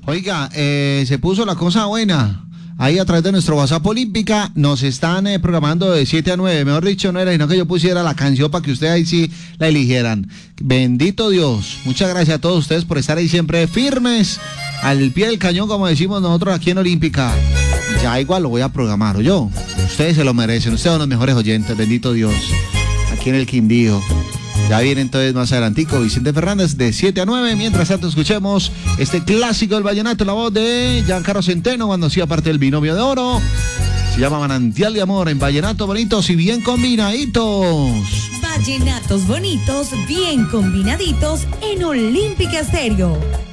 Oiga, se puso la cosa buena. Ahí a través de nuestro WhatsApp Olímpica nos están programando de 7 a 9. Mejor dicho, no era sino que yo pusiera la canción para que ustedes ahí sí la eligieran. Bendito Dios. Muchas gracias a todos ustedes por estar ahí siempre firmes, al pie del cañón, como decimos nosotros aquí en Olímpica. Ya igual lo voy a programar, ¿oyó? Ustedes se lo merecen, ustedes son los mejores oyentes, bendito Dios. Aquí en el Quindío. Ya viene entonces más adelantico Vicente Fernández de 7 a 9. Mientras tanto escuchemos este clásico del vallenato, la voz de Giancarlo Centeno cuando hacía parte del Binomio de Oro. Se llama Manantial de Amor en vallenato bonitos y bien combinaditos. Vallenatos bonitos, bien combinaditos en Olímpica Estéreo.